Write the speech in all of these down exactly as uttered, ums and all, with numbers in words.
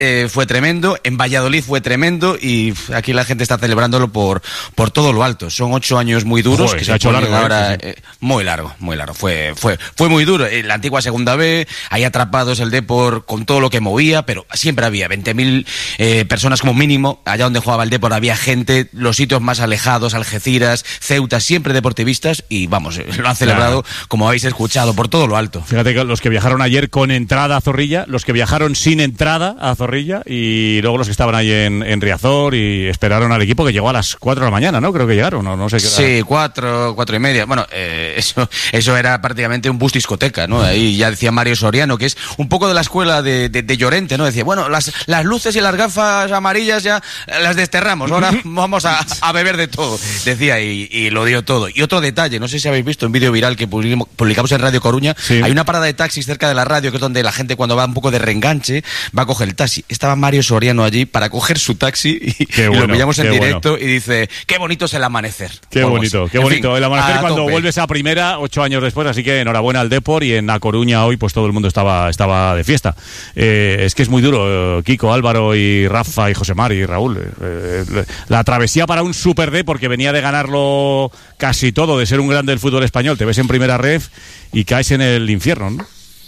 eh, fue tremendo, en Valladolid fue tremendo y aquí la gente está celebrándolo por, por todo lo alto. Son ocho años muy duros. Joder, que se ha hecho largo, ahora, eh, sí, sí. eh, muy largo, muy largo. Fue, fue, fue muy duro. En la antigua Segunda B, ahí atrapados el Depor con todo lo que movía, pero siempre había veinte mil eh, personas como mínimo. Allá donde jugaba el Depor había gente, los sitios más alejados, Algeciras, Ceuta, siempre deportivistas y vamos, lo han celebrado, claro, como habéis escuchado, por todo lo alto. Fíjate que los que viajaron ayer con entrada a Zorrilla, los que viajaron sin entrada a Zorrilla y luego los que estaban ahí en, en Riazor y esperaron al equipo que llegó a las cuatro de la mañana, ¿no? Creo que llegaron, no, no sé qué era. Sí, cuatro, cuatro y media. Bueno, eh, eso, eso era prácticamente un bus discoteca, ¿no? Ahí ya decía Mario Soriano, que es un poco de la escuela de, de, de Llorente, ¿no? Decía, bueno, las, las luces y las gafas amarillas ya las desterramos, ahora vamos a, a beber de todo, decía, y, y lo dio todo. Y otro detalle, no sé si habéis visto un vídeo viral que publicamos en Radio Coruña, sí. Hay una parada de taxis cerca de la radio, que es donde la gente cuando va un poco de reenganche va a coger el taxi. Estaba Mario Soriano allí para coger su taxi y, bueno, y lo pillamos en directo, bueno. Y dice, qué bonito es el amanecer. Qué Vamos. bonito, qué en bonito. Fin, el amanecer cuando tope. Vuelves a primera, ocho años después, así que enhorabuena al Depor y en A Coruña hoy pues todo el mundo estaba, estaba de fiesta. Eh, es que es muy duro, Kiko, Álvaro y Rafa y José Mari y Raúl. Eh, la travesía para un Super D, porque venía de ganarlo casi todo, de ser un grande del fútbol español, te ves en primera ref y caes en el infierno, ¿no?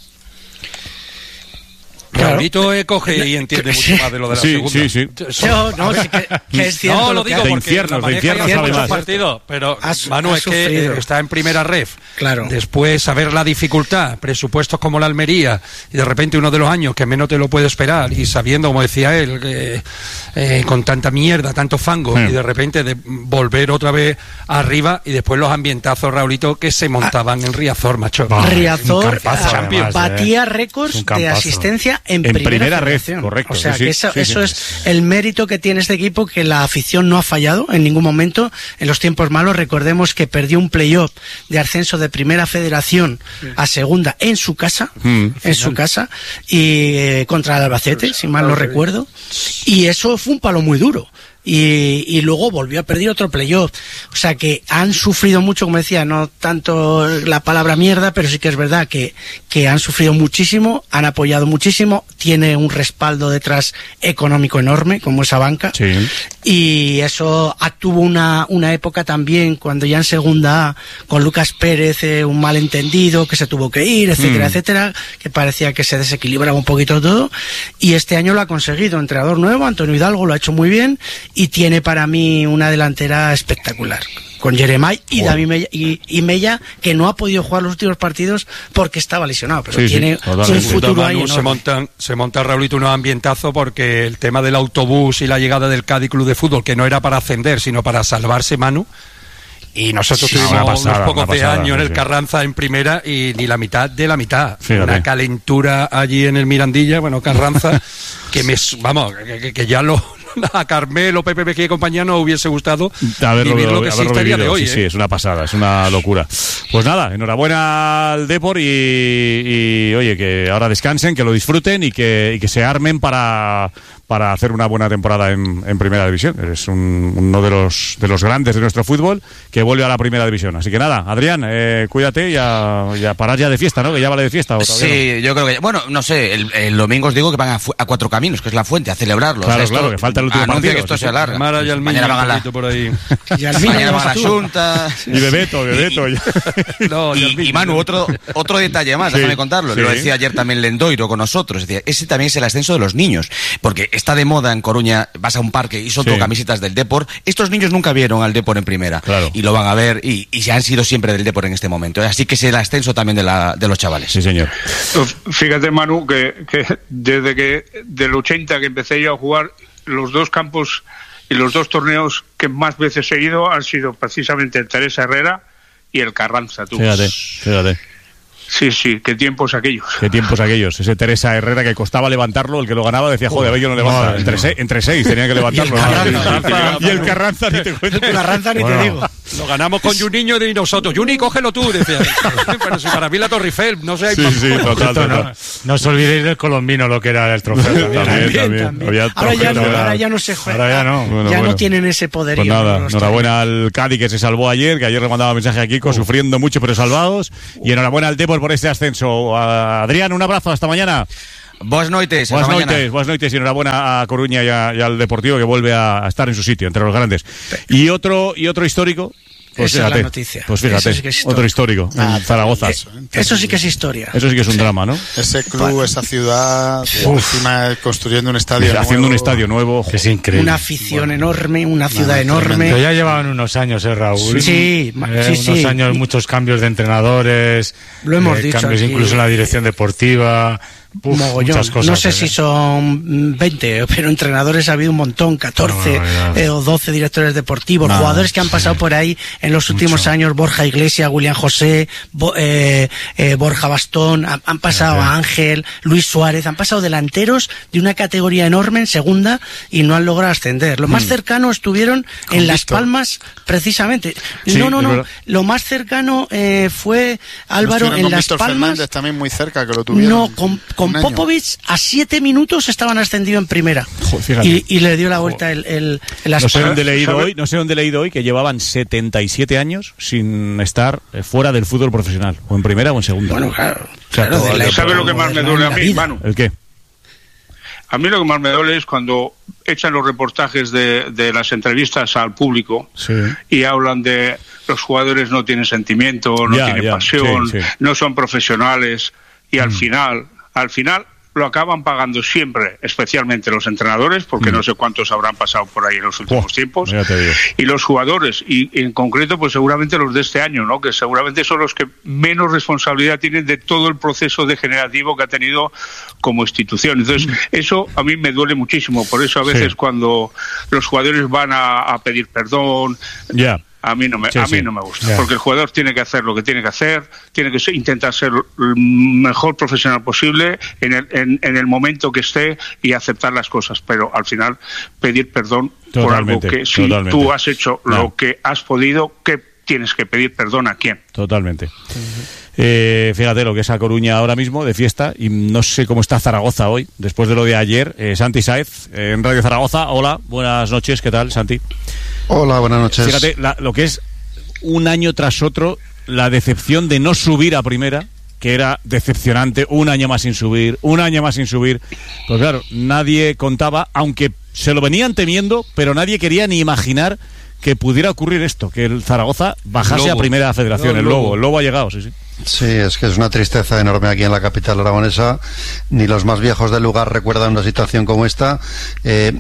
Claro. Raulito eh, coge y entiende mucho más de lo de la sí, segunda. Sí, sí, sí. No, no, sí que, que es cierto. No, lo digo de porque infiernos, de infiernos sabe más. Partido, pero has, Manu has es sufrido. que está en primera ref. Claro. Después saber la dificultad, presupuestos como la Almería y de repente uno de los años que menos te lo puede esperar y sabiendo, como decía él, que, eh, con tanta mierda, tanto fango sí. Y de repente de volver otra vez arriba y después los ambientazos, Raulito, que se montaban ah. en Riazor, macho. Bah, Riazor además, batía eh. récords de asistencia en, en primera, primera red, correcto. O sea, sí, que eso, sí, eso sí. es el mérito que tiene este equipo, que la afición no ha fallado en ningún momento en los tiempos malos. Recordemos que perdió un playoff de ascenso de Primera Federación a Segunda en su casa, mm, en su casa, y eh, contra el Albacete, si mal no recuerdo, y eso fue un palo muy duro. Y, y luego volvió a perder otro playoff. O sea que han sufrido mucho, como decía, no tanto la palabra mierda, pero sí que es verdad que, que han sufrido muchísimo, han apoyado muchísimo, tiene un respaldo detrás económico enorme, como esa banca. Sí. Y eso tuvo una, una época también, cuando ya en Segunda A, con Lucas Pérez, eh, un malentendido, que se tuvo que ir, etcétera, mm. etcétera, que parecía que se desequilibraba un poquito todo. Y este año lo ha conseguido, entrenador nuevo, Antonio Hidalgo, lo ha hecho muy bien. Y tiene para mí una delantera espectacular, con Jeremai y oh. David Mella, y, y Mella, que no ha podido jugar los últimos partidos porque estaba lesionado, pero sí, tiene sí, un futuro Manu, ahí se montan, se monta Raulito unos ambientazos, porque el tema del autobús y la llegada del Cádiz Club de Fútbol, que no era para ascender, sino para salvarse, Manu. Y nosotros sí, tuvimos pasada, unos pocos de años en el sí. Carranza en primera y ni la mitad de la mitad. Fíjate. Una calentura allí en el Mirandilla, bueno, Carranza, que me, vamos, que, que ya lo... a Carmelo, Pepe Mejía y compañía no hubiese gustado haberlo, vivir lo que existe a día de hoy. Sí, ¿eh? sí, es una pasada, es una locura. Pues nada, enhorabuena al Depor y, y oye, que ahora descansen, que lo disfruten y que, y que se armen para, para hacer una buena temporada en, en Primera División. Es un, uno de los, de los grandes de nuestro fútbol que vuelve a la Primera División. Así que nada, Adrián, eh, cuídate y a, y a parar ya de fiesta, ¿no? Que ya vale de fiesta. ¿O sí, no? Yo creo que, bueno, no sé, el, el domingo os digo que van a, a Cuatro Caminos, que es la Fuente, a celebrarlo. Claro, o sea, claro, esto, que falta el último partido. Que esto se alarga. Mara y Almiña, mañana van a la... por ahí. Y Almiña mañana van a la Junta. Y Bebeto, Bebeto. Y, no, y, y, y Manu, otro, otro detalle más, sí, déjame contarlo. Sí. Lo decía ayer también Lendoiro con nosotros. Decía, ese también es el ascenso de los niños. Porque está de moda en Coruña, vas a un parque y son sí. todo camisetas del Depor. Estos niños nunca vieron al Depor en primera. Claro. Y lo van a ver y, y ya han sido siempre del Depor en este momento. Así que es el ascenso también de, la, de los chavales. Sí, señor. Fíjate, Manu, que, que desde que del ochenta que empecé yo a jugar, los dos campos y los dos torneos que más veces he ido han sido precisamente el Teresa Herrera y el Carranza. Tú. Fíjate, fíjate. Sí, sí, qué tiempos aquellos. Qué tiempos aquellos. Ese Teresa Herrera que costaba levantarlo, el que lo ganaba decía, joder, a ver, yo no levanto. No, entre, no. seis, entre seis tenía que levantarlo. Y el Carranza, ni te cuento. El Carranza ni bueno. te digo. Lo ganamos con Juninho y nosotros. Juni, cógelo tú, decía. Pero si para mí la Torre Eiffel, no sé. Sí, sí, total, total. No, no os olvidéis del colombino, lo que era el trofeo. También, también. también. también. Había ahora, ya no, ahora ya no se juega. Ahora ya no. Bueno, ya bueno. no tienen ese poderío. Pues nada, enhorabuena al Cádiz que se salvó ayer, que ayer le mandaba mensaje a Kiko, uh. sufriendo mucho pero salvados. Y enhorabuena al Depor por este ascenso. Adrián, un abrazo, hasta mañana. Buenas noches. Buenas noches, buenas noches y enhorabuena a Coruña y, a, y al Deportivo, que vuelve a estar en su sitio, entre los grandes. Y otro, y otro histórico... Pues Esa fíjate, es la noticia. pues fíjate, sí es otro histórico, ah, en Zaragoza. Eso, eso sí que es historia. Eso sí que es un sí. drama, ¿no? Ese club, esa ciudad, encima construyendo un estadio nuevo. Haciendo un estadio nuevo, que es increíble. Una afición bueno, enorme, una ciudad no, enorme. Pero ya llevaban unos años, ¿eh, Raúl? Sí, sí, eh, sí unos sí. años, muchos cambios de entrenadores. Lo hemos eh, dicho cambios aquí. Incluso en la dirección deportiva. Uf, muchas cosas, no sé ¿eh? si son veinte, pero entrenadores ha habido un montón, catorce no, no, no. Eh, o doce directores deportivos, no, jugadores que han pasado sí. por ahí en los últimos Mucho. años, Borja Iglesias, William José, Bo, eh, eh, Borja Bastón, han, han pasado okay. a Ángel, Luis Suárez, han pasado delanteros de una categoría enorme en segunda y no han logrado ascender. Lo más mm. cercano estuvieron Con en Víctor. Las Palmas, precisamente. Sí, no, no, no, lo más cercano eh, fue Álvaro no en Las Víctor Palmas. Fernández también muy cerca, que lo tuvieron. No, con, con Con Popovic a siete minutos estaban ascendidos en primera. Joder, y, y le dio la vuelta el, el, el no sé dónde he leído hoy, no sé dónde he leído hoy que llevaban setenta y siete años sin estar fuera del fútbol profesional, o en primera o en segunda. Bueno, claro. O sea, claro la, ¿sabe lo que más me duele a mí, Manu? ¿El qué? A mí lo que más me duele es cuando echan los reportajes de, de las entrevistas al público sí. y hablan de los jugadores no tienen sentimiento, no ya, tienen ya, pasión, sí, sí. no son profesionales. Y al mm. final, al final lo acaban pagando siempre, especialmente los entrenadores, porque mm. no sé cuántos habrán pasado por ahí en los últimos oh, tiempos, y los jugadores, y en concreto, pues seguramente los de este año, ¿no? Que seguramente son los que menos responsabilidad tienen de todo el proceso degenerativo que ha tenido como institución. Entonces, mm. eso a mí me duele muchísimo. Por eso a veces sí. cuando los jugadores van a, a pedir perdón... Ya. Yeah. A mí no me, sí, a mí sí. no me gusta, yeah. porque el jugador tiene que hacer lo que tiene que hacer, tiene que ser, intentar ser el mejor profesional posible en el, en, en el momento que esté y aceptar las cosas, pero al final pedir perdón totalmente, por algo que si totalmente. Tú has hecho no. lo que has podido, ¿qué tienes que pedir perdón a quién? Totalmente. Uh-huh. Eh, fíjate lo que es a Coruña ahora mismo de fiesta, y no sé cómo está Zaragoza hoy, después de lo de ayer. eh, Santi Sáez, eh, en Radio Zaragoza. Hola, buenas noches, ¿qué tal, Santi? Hola, buenas noches. Fíjate la, lo que es un año tras otro la decepción de no subir a primera, que era decepcionante, un año más sin subir, un año más sin subir. Pues claro, nadie contaba, aunque se lo venían temiendo, pero nadie quería ni imaginar que pudiera ocurrir esto, que el Zaragoza bajase a primera federación. No, el, lobo. el Lobo ha llegado, sí, sí. Sí, es que es una tristeza enorme aquí en la capital aragonesa. Ni los más viejos del lugar recuerdan una situación como esta. Eh,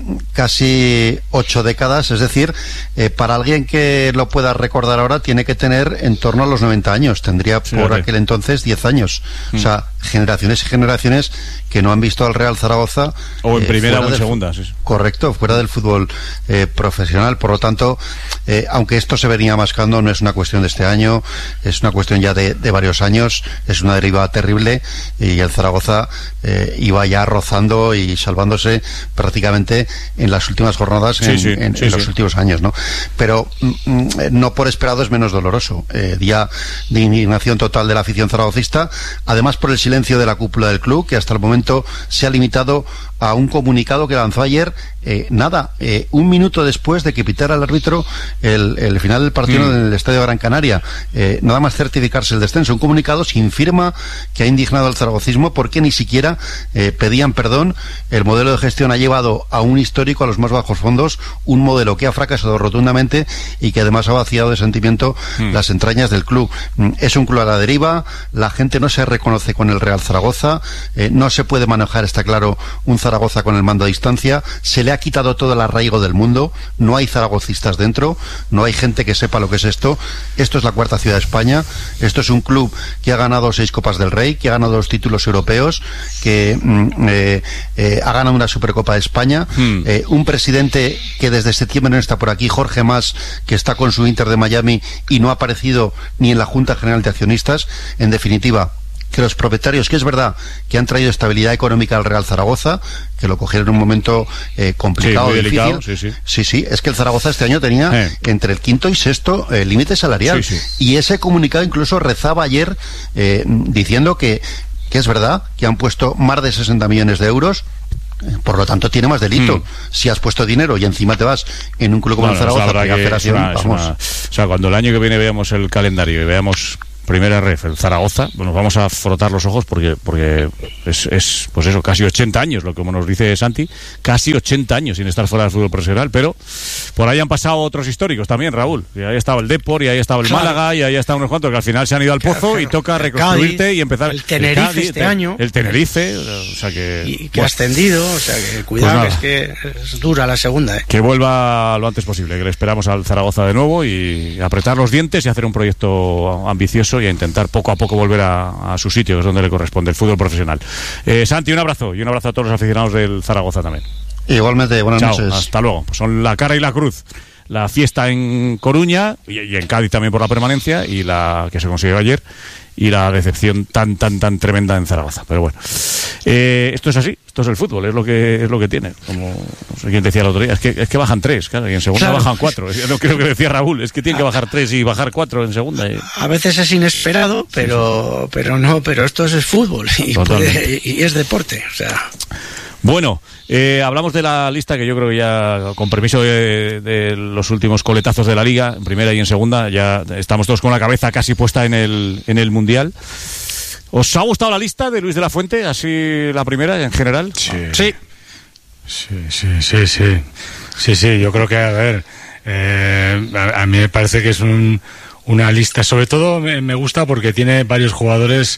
casi ocho décadas, es decir, eh, para alguien que lo pueda recordar ahora tiene que tener en torno a los noventa años. Tendría sí, por aquel entonces diez años. Mm. O sea, generaciones y generaciones que no han visto al Real Zaragoza. O en eh, primera o en segunda. Sí, sí. Correcto, fuera del fútbol eh, profesional. Por lo tanto, eh, aunque esto se venía mascando, no es una cuestión de este año, es una cuestión ya de, de varios años, es una deriva terrible, y el Zaragoza eh, iba ya rozando y salvándose prácticamente en las últimas jornadas en, sí, sí, en, sí, en los sí. últimos años, ¿no? Pero mm, no por esperado es menos doloroso. Eh, día de indignación total de la afición zaragocista, además por el silencio de la cúpula del club, que hasta el momento se ha limitado a un comunicado que lanzó ayer, eh, nada, eh, un minuto después de que pitara el árbitro el, el final del partido mm. en el Estadio Gran Canaria. Eh, nada más certificarse el descenso, un comunicado sin firma que ha indignado al zaragocismo, porque ni siquiera eh, pedían perdón. El modelo de gestión ha llevado a un histórico a los más bajos fondos, un modelo que ha fracasado rotundamente y que además ha vaciado de sentimiento mm. las entrañas del club. Es un club a la deriva, la gente no se reconoce con el Real Zaragoza, eh, no se puede manejar, está claro, un Zaragoza con el mando a distancia, se le ha quitado todo el arraigo del mundo, no hay zaragocistas dentro, no hay gente que sepa lo que es esto. Esto es la cuarta ciudad de España, esto es un club que ha ganado seis Copas del Rey, que ha ganado dos títulos europeos, que mm, eh, eh, ha ganado una Supercopa de España, hmm. eh, un presidente que desde septiembre no está por aquí, Jorge Mas, que está con su Inter de Miami y no ha aparecido ni en la Junta General de Accionistas. En definitiva, que los propietarios, que es verdad que han traído estabilidad económica al Real Zaragoza, que lo cogieron en un momento eh, complicado, sí, muy difícil. Delicado, sí, sí. sí, sí, es que el Zaragoza este año tenía eh. entre el quinto y sexto eh, límite salarial. Sí, sí. Y ese comunicado incluso rezaba ayer eh, diciendo que, que es verdad que han puesto más de sesenta millones de euros. Por lo tanto, tiene más delito. Mm. Si has puesto dinero y encima te vas en un club como bueno, el Zaragoza, que federación, una, vamos. Una, o sea, cuando el año que viene veamos el calendario y veamos Primera ref, el Zaragoza. Bueno, vamos a frotar los ojos porque porque es, es pues eso, casi ochenta años, lo que como nos dice Santi, casi ochenta años sin estar fuera del fútbol profesional, pero por ahí han pasado otros históricos también, Raúl. Y ahí estaba el Depor, y ahí estaba el claro. Málaga, y ahí estaban unos cuantos que al final se han ido al pozo claro, claro. y toca reconstruirte Cádiz, y empezar. El Tenerife el Cádiz, este año. El Tenerife, o sea que... Y que ha ascendido, o sea que cuidado, pues es que es dura la segunda. ¿eh? Que vuelva lo antes posible, que le esperamos al Zaragoza de nuevo y apretar los dientes y hacer un proyecto ambicioso y a intentar poco a poco volver a, a su sitio, que es donde le corresponde, el fútbol profesional. Eh, Santi, un abrazo y un abrazo a todos los aficionados del Zaragoza también. Igualmente, buenas Chao, noches. Hasta luego. Pues son la cara y la cruz. La fiesta en Coruña y, y en Cádiz también por la permanencia y la que se consiguió ayer y la decepción tan tan tan tremenda en Zaragoza. Pero bueno, eh, esto es así, esto es el fútbol, es lo que es lo que tiene. Como no sé quién decía el otro día, es que es que bajan tres, claro, y en segunda claro. bajan cuatro. No creo que decía Raúl, es que tienen que bajar tres y bajar cuatro en segunda. Y... A veces es inesperado, pero sí, sí. pero no, pero esto es el fútbol y, puede, y es deporte, o sea. Bueno, eh, hablamos de la lista que yo creo que ya, con permiso de, de los últimos coletazos de la Liga, en primera y en segunda, ya estamos todos con la cabeza casi puesta en el, en el Mundial. ¿Os ha gustado la lista de Luis de la Fuente, así la primera en general? Sí. Sí, sí, sí, sí, sí, sí, sí yo creo que, a ver, eh, a, a mí me parece que es un, una lista, sobre todo me, me gusta porque tiene varios jugadores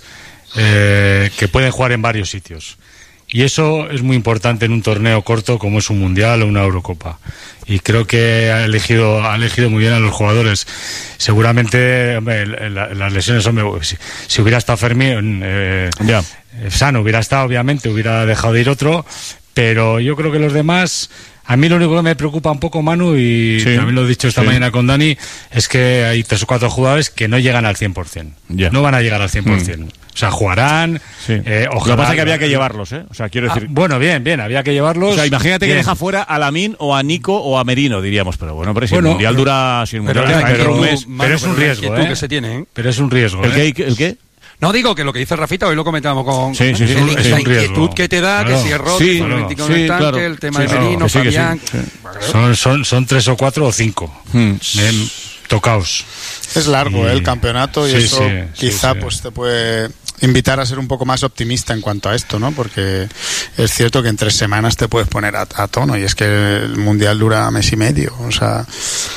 eh, que pueden jugar en varios sitios. Y eso es muy importante en un torneo corto como es un Mundial o una Eurocopa. Y creo que ha elegido ha elegido muy bien a los jugadores. Seguramente, hombre, la, las lesiones, hombre, si, si hubiera estado Fermín, eh, ya. Sano hubiera estado, obviamente, hubiera dejado de ir otro. Pero yo creo que los demás... A mí lo único que me preocupa un poco, Manu, y sí, también lo he dicho esta sí. mañana con Dani, es que hay tres o cuatro jugadores que no llegan al cien por ciento. Yeah. No van a llegar al cien por ciento. Mm. O sea, jugarán. Sí. Eh, ojalá, lo que pasa es que había que llevarlos, ¿eh? O sea, quiero decir. Ah, bueno, bien, bien, había que llevarlos. O sea, imagínate bien. Que deja fuera a Lamine o a Nico o a Merino, diríamos. Pero bueno, pero si bueno, el Mundial pero, dura. Si el Mundial pero, pero, un mes, pero, pero es un riesgo, ¿eh? Que se tiene, ¿eh? Pero es un riesgo. ¿El ¿eh? qué? ¿El qué? No digo que lo que dice Rafita, hoy lo comentábamos con sí, sí, sí, el, es la un inquietud riesgo. que te da, claro. que si es Rodri, sí, el claro. sí, sí, claro. claro. el tema sí, de Merino, sí, Fabián. Sí, sí. Son, son, son tres o cuatro o cinco. Hmm. Bien, tocaos. Es largo y... ¿eh? el campeonato y sí, eso sí, quizá sí, pues te puede invitar a ser un poco más optimista en cuanto a esto, ¿no? Porque es cierto que en tres semanas te puedes poner a, a tono y es que el Mundial dura mes y medio, o sea...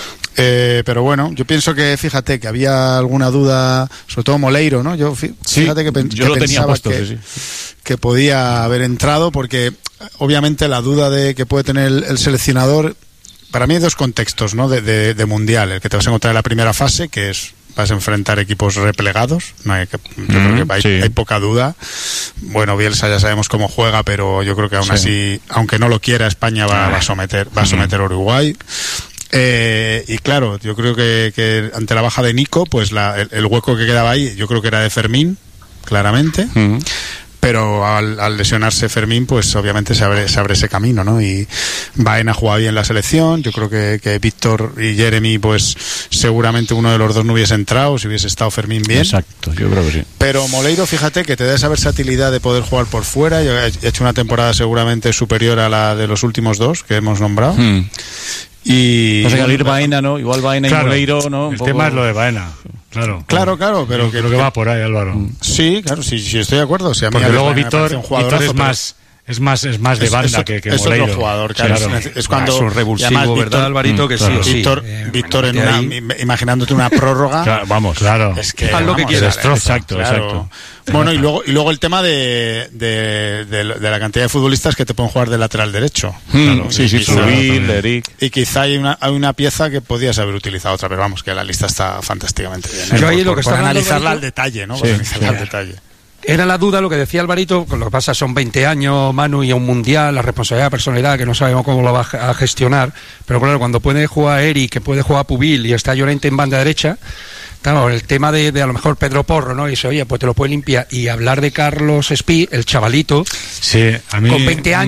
Eh, pero bueno, yo pienso que, fíjate, que había alguna duda, sobre todo Moleiro, ¿no? Yo, fíjate sí, que, pen, yo que lo pensaba tenía puesto, que, sí. que podía haber entrado, porque obviamente la duda de que puede tener el, el seleccionador, para mí hay dos contextos, ¿no? De, de, de Mundial, el que te vas a encontrar en la primera fase, que es vas a enfrentar equipos replegados, no hay que, yo mm, creo que hay, sí. hay poca duda. Bueno, Bielsa ya sabemos cómo juega, pero yo creo que aún sí. así, aunque no lo quiera, España va, va a someter, va a someter a Uruguay. Eh, y claro, yo creo que, que ante la baja de Nico, pues la, el, el hueco que quedaba ahí, yo creo que era de Fermín, claramente. Uh-huh. Pero al, al lesionarse Fermín, pues obviamente se abre, se abre ese camino, ¿no? Y Baena juega bien la selección. Yo creo que, que Víctor y Jeremy, pues seguramente uno de los dos no hubiese entrado si hubiese estado Fermín bien. Exacto, yo creo que sí. Pero Moleiro, fíjate que te da esa versatilidad de poder jugar por fuera. Yo he hecho una temporada seguramente superior a la de los últimos dos que hemos nombrado. Hmm. Y o sea, al ir Baena, ¿no? Igual Baena claro, y Moleiro, ¿no? Un el poco... tema es lo de Baena. Claro, claro, claro, pero yo que, creo que va por ahí, Álvaro. Sí, claro, sí, sí estoy de acuerdo. O sea, porque luego Víctor, Víctor es más es más es más de es, banda es, que, que es Moleiro. Otro jugador, claro. claro. Es, es cuando es un revulsivo, Víctor, ¿verdad, Alvarito? Que claro. sí, Víctor, sí. Eh, Víctor en una, ahí. imaginándote una prórroga. Claro, vamos, claro. Es que haz lo que quieras. Exacto, claro. exacto. Bueno, y luego y luego el tema de, de, de, de la cantidad de futbolistas que te pueden jugar de lateral derecho. Hmm, claro, sí, sí, Subir, Eric. Y quizá hay una, hay una pieza que podías haber utilizado otra, pero vamos, que la lista está fantásticamente bien. ¿eh? Yo ahí por, lo que por, por analizarla Alvarito, al detalle, ¿no? Sí, por analizarla sí. al detalle. Era la duda lo que decía Alvarito, lo que pasa son veinte años, Manu, y a un mundial, la responsabilidad, la personalidad, que no sabemos cómo lo va a gestionar, pero claro, cuando puede jugar Eric, que puede jugar Pubil y está Llorente en banda derecha, claro, el tema de, de a lo mejor Pedro Porro, ¿no? Y dice, oye, pues te lo puede limpiar, y hablar de Carlos Espí, el chavalito, sí, a mí, con veinte años,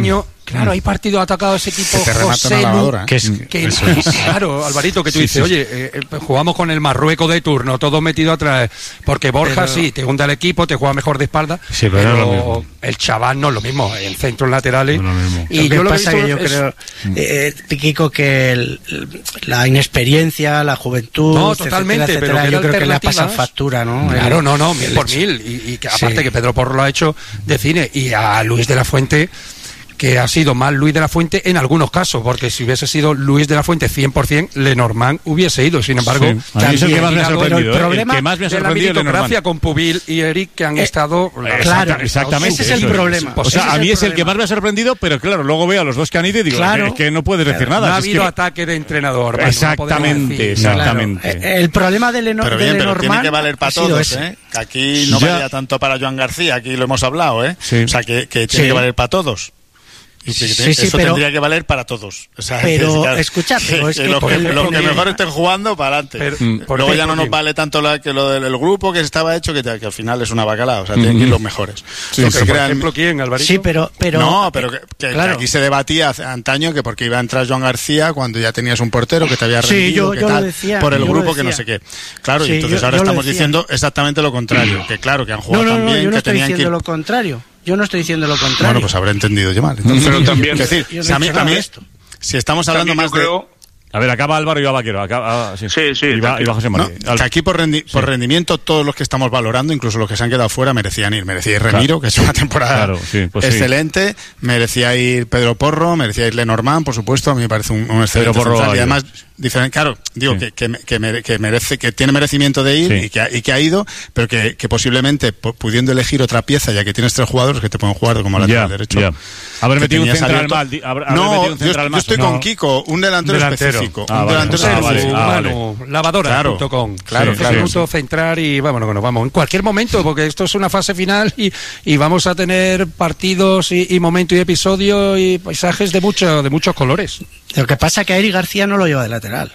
Claro, hay partidos atacados ese tipo. Que te José una lavadora, Lu, que es, que, es. Claro, Alvarito, que tú sí, dices, sí, oye, eh, jugamos con el Marruecos de turno, todo metido atrás, porque Borja pero... sí, te hunde al equipo, te juega mejor de espalda, sí, pero, pero no el chaval no es lo mismo, en centros laterales. No lo y lo yo lo pasa que, que yo es... creo, eh, Kiko, que el, la inexperiencia, la juventud, no, totalmente, etcétera, pero etcétera, yo creo que le ha pasado factura, ¿no? Claro, no, no, mil por mil, y, y que, aparte sí. que Pedro Porro lo ha hecho de cine, y a Luis de la Fuente, que ha sido más Luis de la Fuente en algunos casos, porque si hubiese sido Luis de la Fuente cien por ciento, Lenormand hubiese ido. Sin embargo, sí. a mí es el que más me ha sorprendido. El problema el que más me ha de la meritocracia con Pubil y Eric, que han eh, estado... Claro, exactamente. Ese es el problema. O sea, a mí es el que más me ha sorprendido, pero claro, luego veo a los dos que han ido y digo, claro, es que no puedes decir claro, nada. No ha es habido que... ataque de entrenador. Manu, exactamente, no exactamente. Claro. El problema de Lenormand... Pero bien, pero tiene que valer para todos, ¿eh? Que aquí no ya. valía tanto para Joan García, aquí lo hemos hablado, ¿eh? Sí. O sea, que, que tiene sí. que valer para todos. Y sí, sí, eso pero, tendría que valer para todos. O sea, pero, que, claro, escucha, pero es que... Los que, el, los que el, mejor estén jugando, para adelante. Pero, luego ya no nos vale tanto la, que lo del grupo que estaba hecho, que, que al final es una bacalao. O sea, mm-hmm. tienen que ir los mejores. Sí, los que crean... por ejemplo, ¿quién, Alvarito? Sí, pero... pero no, pero que, que, claro. que aquí se debatía hace antaño que porque iba a entrar Joan García cuando ya tenías un portero que te había rendido, sí, yo, que yo tal, lo decía, por el yo grupo que no sé qué. Claro, sí, y entonces yo, ahora yo estamos diciendo exactamente lo contrario. Que claro, que han jugado no, no, tan no, bien yo no que estoy tenían diciendo que... lo contrario. Yo no estoy diciendo lo contrario. Bueno, pues habré entendido yo mal. Entonces, pero también... Es decir, yo no si, a mí, a mí, esto. si estamos hablando más creo... de... A ver, acaba Álvaro y va Vaquero. Acaba, ah, sí, sí, sí. Y va, y va José María. No, que aquí por, rendi por sí. rendimiento todos los que estamos valorando, incluso los que se han quedado fuera, merecían ir. Merecía ir Remiro, claro. que es una temporada claro, sí, pues excelente. Sí. Merecía ir Pedro Porro, merecía ir Lenormand, por supuesto. A mí me parece un, un excelente Pedro Porro central. Y además, diferente, claro, digo sí. que, que, que, mere, que merece, que tiene merecimiento de ir sí. y, que ha, y que ha ido, pero que, que posiblemente pudiendo elegir otra pieza, ya que tienes tres jugadores que te pueden jugar como lateral yeah, derecho. Yeah. Haber metido un central mal. Haber no, metido un central yo, mal. yo estoy no. con Kiko, un delantero, delantero. específico. Ah, un vale. delantero Ah, vale. Ah, vale. lavadora punto com claro, claro, claro, punto centrar y vámonos que nos vamos en cualquier momento porque esto es una fase final y, y vamos a tener partidos y, y momentos y episodios y paisajes de mucho, de muchos colores. Lo que pasa es que a Eric García no lo lleva de lateral.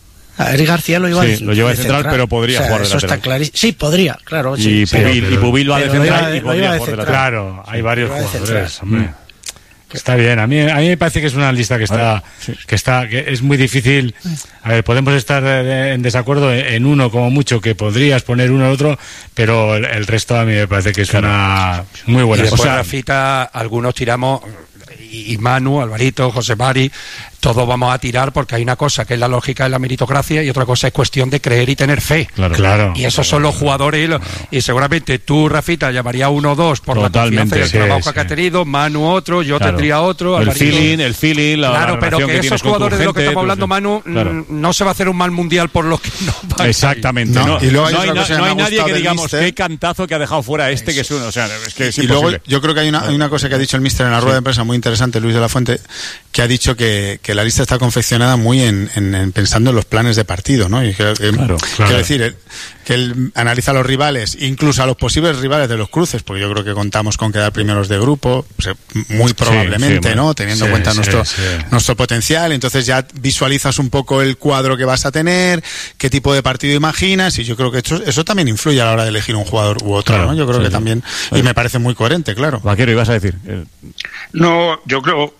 A Eric García lo lleva sí, de, lo lleva de central, central, pero podría o sea, jugar de eso lateral. Está clarísimo. Sí, podría, claro. Y, sí, Pubil, pero, y Pubil va de central de, y podría jugar de lateral. Claro, hay varios de jugadores, hombre. Está bien, a mí, a mí me parece que es una lista que está, sí. que está, que es muy difícil. A ver, podemos estar en desacuerdo en uno como mucho, que podrías poner uno al otro, pero el, el resto a mí me parece que es claro. una muy buena. Y después, o sea, Rafita, algunos tiramos, y, y Manu, Alvarito, José Mari, todos vamos a tirar porque hay una cosa que es la lógica de la meritocracia y otra cosa es cuestión de creer y tener fe. Claro, claro. Y esos claro, son los claro, jugadores y, lo, claro. y seguramente tú, Rafita, llamaría uno o dos por totalmente, la confianza y el sí, trabajo sí. que ha tenido, Manu otro, yo claro. tendría otro. El Alvarito. feeling, el feeling, la, claro, la pero que, que esos jugadores de los que estamos hablando, Manu, claro. no se va a hacer un mal mundial por los que no van. Exactamente. No, no, y luego hay, no hay, no hay nadie que digamos mister. qué cantazo que ha dejado fuera este, que es uno. O sea, es que es y imposible. luego yo creo que hay una, hay una cosa que ha dicho el míster en la rueda sí. de prensa muy interesante, Luis de la Fuente, que ha dicho que, que la lista está confeccionada muy en, en, en pensando en los planes de partido, ¿no? Y que, que, claro, claro. Quiero decir, él, que él analiza a los rivales, incluso a los posibles rivales de los cruces, porque yo creo que contamos con quedar primeros de grupo, pues, muy probablemente, sí, sí, ¿no? Teniendo sí, en cuenta sí, nuestro, sí. nuestro potencial, entonces ya visualizas un poco el cuadro que vas a tener, qué tipo de partido imaginas, y yo creo que eso, eso también influye a la hora de elegir un jugador u otro, claro, ¿no? Yo creo sí, que sí. también, y me parece muy coherente, claro. Vaquero, ibas a decir. No, yo creo,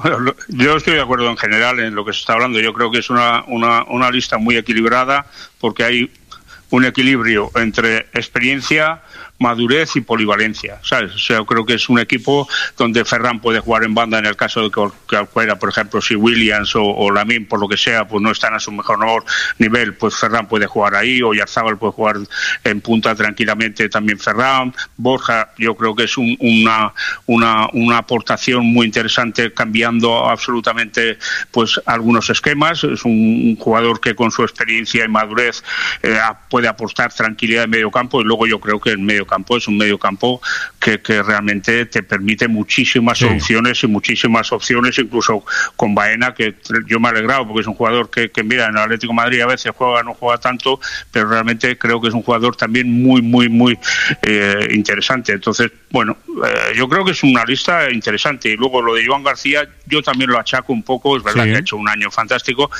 yo estoy de acuerdo en general en lo que se está hablando. Yo creo que es una, una, una lista muy equilibrada porque hay un equilibrio entre experiencia, madurez y polivalencia, ¿sabes? O sea, yo creo que es un equipo donde Ferran puede jugar en banda en el caso de que cualquiera, por ejemplo, si Williams o, o Lamine, por lo que sea, pues no están a su mejor nivel, pues Ferran puede jugar ahí, o Yarzábal puede jugar en punta tranquilamente también Ferran. Borja, yo creo que es un, una, una, una aportación muy interesante, cambiando absolutamente pues algunos esquemas. Es un, un jugador que con su experiencia y madurez eh, puede aportar tranquilidad en medio campo, y luego yo creo que en medio campo es un medio campo que, que realmente te permite muchísimas sí. soluciones y muchísimas opciones, incluso con Baena, que yo me he alegrado porque es un jugador que, que mira, en el Atlético de Madrid a veces juega, no juega tanto, pero realmente creo que es un jugador también muy, muy, muy eh, interesante. Entonces, bueno, eh, yo creo que es una lista interesante. Y luego lo de Joan García, yo también lo achaco un poco, es verdad sí. que ha hecho un año fantástico,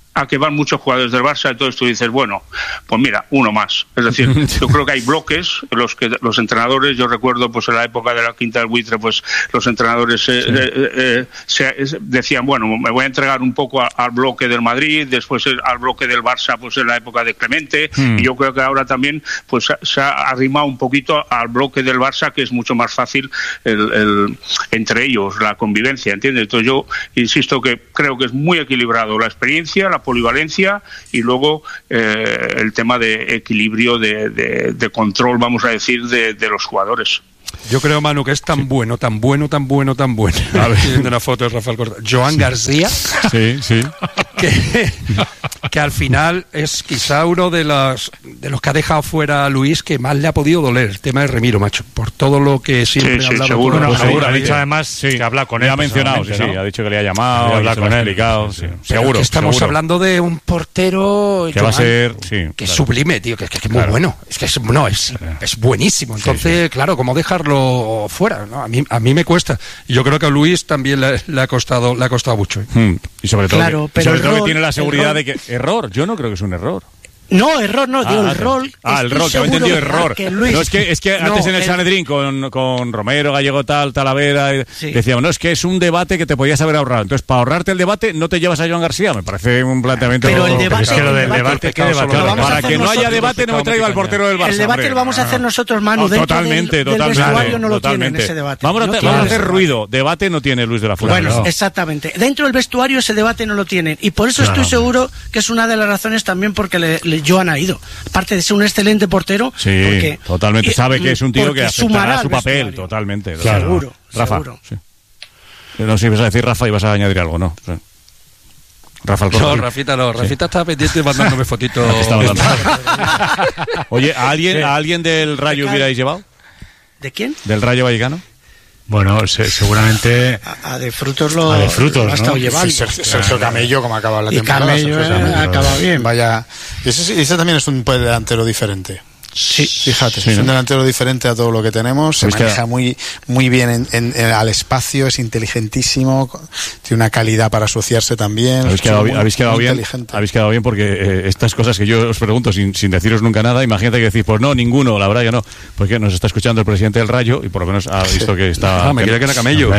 a que van muchos jugadores del Barça, entonces tú dices, bueno, pues mira, uno más. Es decir, yo creo que hay bloques, los que los entrenadores, yo recuerdo pues en la época de la Quinta del Buitre, pues los entrenadores eh, sí. eh, eh, se, decían, bueno, me voy a entregar un poco a, al bloque del Madrid, después al bloque del Barça, pues en la época de Clemente, mm. y yo creo que ahora también pues se ha arrimado un poquito al bloque del Barça, que es mucho más fácil el, el, entre ellos, la convivencia, ¿entiendes? Entonces yo insisto que creo que es muy equilibrado la experiencia, la polivalencia y luego eh, el tema de equilibrio, de, de, de control, vamos a decir, de, de los jugadores. Yo creo, Manu, que es tan sí. bueno, tan bueno, tan bueno, tan bueno. A ver, viendo una foto de Rafael Corta. Joan García. Sí, sí. Que, que al final es quizá uno de los, de los que ha dejado fuera a Luis que más le ha podido doler, el tema de Remiro, macho. Por todo lo que siempre sí, ha hablado. Sí, seguro, con no, él. seguro. Ha dicho además sí, que habla con él. Ha mencionado, sí, sí, ¿no? ha dicho que le ha llamado, habla con él, explicado. Sí, sí. Seguro. Que estamos seguro. hablando de un portero que Joan, va a ser, sí, que claro. es sublime, tío, que, que, que es muy claro. bueno. Es que es, no, es, es buenísimo. Entonces, sí, sí. claro, ¿cómo dejarlo fuera? ¿No? A mí a mí me cuesta. Y yo creo que a Luis también le, le ha costado le ha costado mucho. ¿eh? Hmm. Y sobre todo, claro, que, pero sobre todo rol, que tiene la seguridad rol... de que error. Yo no creo que es un error. No, error no, digo ah, el rol. Ah, el rol, que había entendido error. Que Luis, no, es que, es que no, antes en el el... Sanedrín con, con Romero, Gallego tal, Talavera, sí. decíamos, no, es que es un debate que te podías haber ahorrado. Entonces, para ahorrarte el debate, no te llevas a Joan García. Me parece un planteamiento... Pero el debate... Pero es que lo del debate, debate, ¿qué debate? Claro, para que no haya nosotros, debate, no me traiga al portero del Barça. El debate hombre. lo vamos a hacer nosotros, Manu. No, dentro totalmente, del, totalmente. del vestuario no lo totalmente. tienen ese debate. Vamos a, no vamos a hacer debate. ruido. Debate no tiene Luis de la Fuente. Bueno, no. exactamente. Dentro del vestuario ese debate no lo tienen. Y por eso Claro. estoy seguro que es una de las razones también porque le, le, Joan ha ido. Aparte de ser un excelente portero. Sí, porque, totalmente. y, Sabe que es un tío que aceptará su papel. vestuario. Totalmente. Claro. Seguro. Rafa. Seguro. Sí. No sé si ibas a decir Rafa y vas a añadir algo, ¿no? Sí. Rafa Alcorta. No, Rafita no. Rafita sí. estaba pendiente mandándome fotitos. Oye, ¿a alguien, sí. ¿a alguien del Rayo hubierais llevado? ¿De quién? ¿Del Rayo Vallecano? Bueno, se, seguramente... A, a de frutos lo, a de frutos, lo ha estado ¿no? llevando. Sergio, Sergio Camello, como acaba la y temporada. Camello, eh, acaba bien. Vaya, ese, ese también es un pues, delantero diferente. Sí, fíjate, sí, es ¿no? un delantero diferente a todo lo que tenemos, se ¿Habéis maneja quedado? muy muy bien en, en, en, al espacio, es inteligentísimo, tiene una calidad para asociarse también. Habéis quedado, muy, habéis quedado bien, habéis quedado bien porque eh, estas cosas que yo os pregunto sin, sin deciros nunca nada, imagínate que decís, pues no, ninguno, la verdad que no, porque nos está escuchando el presidente del Rayo y por lo menos ha visto que está... Ah, me creía que era Camello.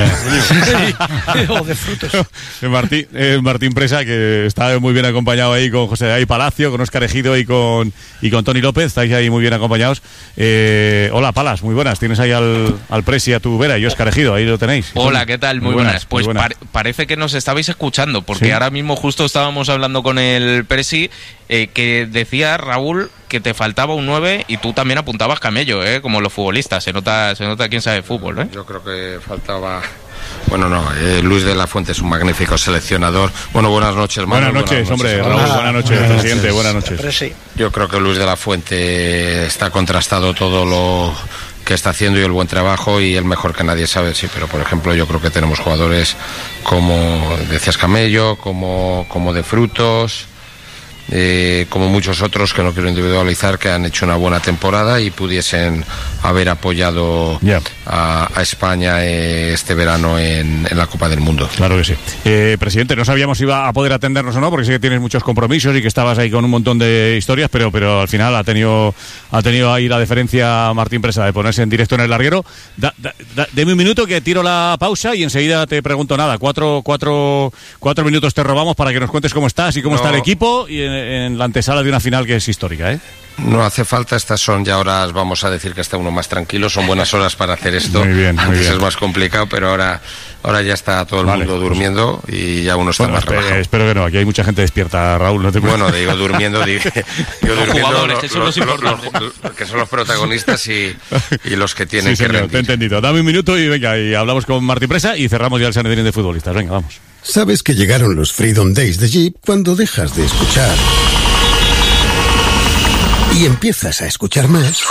o de frutos. Martín, eh, Martín Presa, que está muy bien acompañado ahí con José Ay Palacio, con Óscar Ejido y con, y con Tony López, estáis ahí muy bien acompañados. Eh, hola, Palas, muy buenas. Tienes ahí al, al Presi, a tu Vera y Óscar Ejido, ahí lo tenéis. Hola, ¿qué tal? Muy, muy buenas. buenas. Pues muy buenas. Par parece que nos estabais escuchando, porque ¿Sí? ahora mismo justo estábamos hablando con el Presi, eh, que decía, Raúl, que te faltaba un nueve y tú también apuntabas Camello, ¿eh? Como los futbolistas. Se nota, se nota quién sabe fútbol, ¿eh? Yo creo que faltaba... Bueno, no, eh, Luis de la Fuente es un magnífico seleccionador. Bueno, buenas noches, Manuel. Buenas noches, buenas noches hombre, Raúl, buenas noches, buenas presidente, noches. buenas noches. Yo creo que Luis de la Fuente está contrastado todo lo que está haciendo y el buen trabajo y el mejor que nadie sabe, sí, pero por ejemplo yo creo que tenemos jugadores como decías Camello, como, como de Frutos, eh, como muchos otros que no quiero individualizar, que han hecho una buena temporada y pudiesen haber apoyado yeah. a, a España eh, este verano en, en la Copa del Mundo. Claro que sí. Eh, presidente, no sabíamos si iba a poder atendernos o no, porque sé que tienes muchos compromisos y que estabas ahí con un montón de historias, pero, pero al final ha tenido, ha tenido ahí la deferencia Martín Presa de ponerse en directo en el larguero. Da, da, da, deme un minuto que tiro la pausa y enseguida te pregunto nada. Cuatro, cuatro, cuatro minutos te robamos para que nos cuentes cómo estás y cómo no. está el equipo y en, en la antesala de una final que es histórica, ¿eh? No hace falta, estas son ya horas, vamos a decir que está uno más tranquilo, son buenas horas para hacer esto. Muy bien, muy Antes bien. es más complicado, pero ahora ahora ya está todo el vale, mundo durmiendo y ya uno está bueno, más espero, relajado. Espero que no, aquí hay mucha gente despierta, Raúl, no te preocupes. Bueno, digo durmiendo, digo, digo los durmiendo jugadores, lo, que son lo, los lo, importantes. lo, lo, que son los protagonistas y, y los que tienen sí, que señor, rendir. Te he entendido. Dame un minuto y venga, y hablamos con Martín Presa y cerramos ya el Sanedrín de futbolistas. Venga, vamos. Sabes que llegaron los Freedom Days de Jeep cuando dejas de escuchar y empiezas a escuchar más.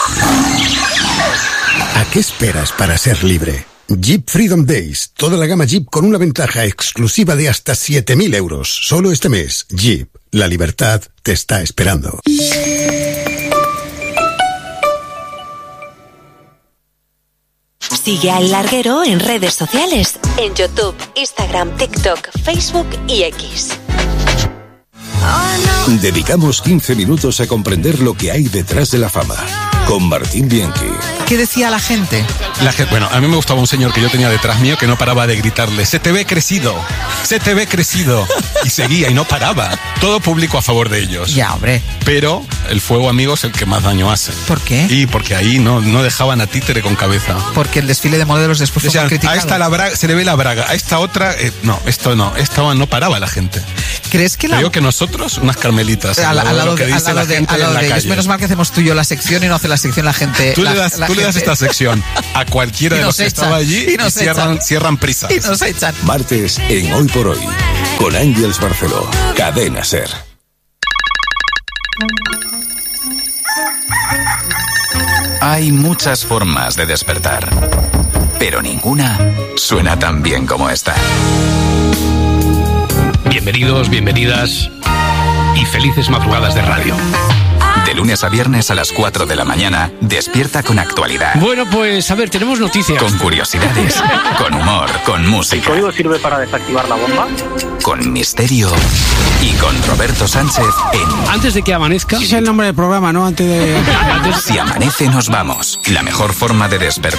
¿A qué esperas para ser libre? Jeep Freedom Days, toda la gama Jeep con una ventaja exclusiva de hasta siete mil euros. Solo este mes, Jeep, la libertad te está esperando. Sigue al Larguero en redes sociales, en YouTube, Instagram, TikTok, Facebook y X. Dedicamos quince minutos a comprender lo que hay detrás de la fama. Con Martín Bianchi. ¿Qué decía la gente? La gente, bueno, a mí me gustaba un señor que yo tenía detrás mío que no paraba de gritarle: se te ve crecido, se te ve crecido. Y seguía y no paraba. Todo público a favor de ellos. Ya, hombre. Pero el fuego amigo es el que más daño hace. ¿Por qué? Y porque ahí no, no dejaban a títere con cabeza. Porque el desfile de modelos después fue Decían, criticado. a esta la braga, se le ve la braga, a esta otra, eh, no, esto no, esta no paraba la gente. ¿Crees que la... Creo que nosotros, unas carmelitas, al, al lado de, al lado de, al lado de ellos. Menos mal que hacemos tú y yo la sección y no hace la sección la gente. Tú la, le das, la tú gente... le das esta sección a cualquiera de los que estaba allí y, y cierran, cierran prisas. Y nos echan. Martes en Hoy por Hoy, con Ángels Barceló, Cadena SER. Hay muchas formas de despertar, pero ninguna suena tan bien como esta. Bienvenidos, bienvenidas y felices madrugadas de radio. De lunes a viernes a las cuatro de la mañana, despierta con actualidad. Bueno, pues a ver, tenemos noticias. Con curiosidades, con humor, con música. ¿El código sirve para desactivar la bomba? Con misterio y con Roberto Sánchez en... Antes de que amanezca... Ese es el nombre del programa, ¿no? Antes de... Si amanece nos vamos. La mejor forma de despertar